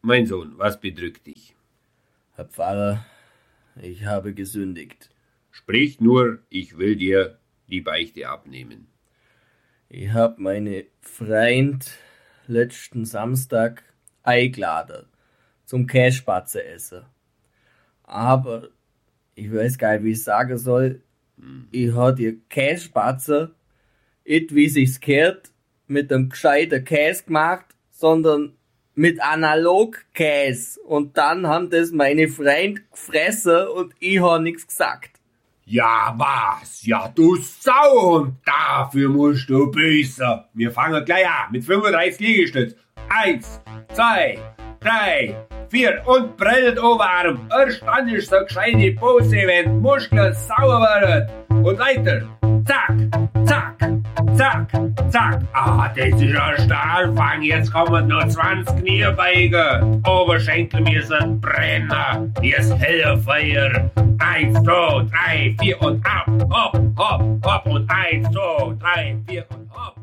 mein Sohn, was bedrückt dich? Herr Pfarrer, ich habe gesündigt. Sprich nur, ich will dir die Beichte abnehmen. Ich hab meine Freund letzten Samstag eingeladen zum Käsespatze essen. Aber ich weiß gar nicht, wie ich sagen soll. Ich hab die Käsespatze nicht, wie sich's gehört, mit einem gescheiten Käse gemacht, sondern mit Analogkäse. Und dann haben das meine Freunde gefressen und ich hab nichts gesagt. Ja, was? Ja, du Sauhund, dafür musst du büßen. Wir fangen gleich an mit 35 Liegestütz. 1, 2, 3, 4 und brellt Oberarm. Erst dann ist so gescheite Pose, wenn die Muskeln sauer werden. Und weiter. Zack, zack, zack, zack. Ah, das ist ein Stahlfang. Jetzt kommen noch 20 Kniebeugen. Oberschenkel müssen brennen. Jetzt helle Feuer. 1, 2, 3, 4 und ab. Hopp, hopp, hopp. Und 1, 2, 3, 4 und hopp.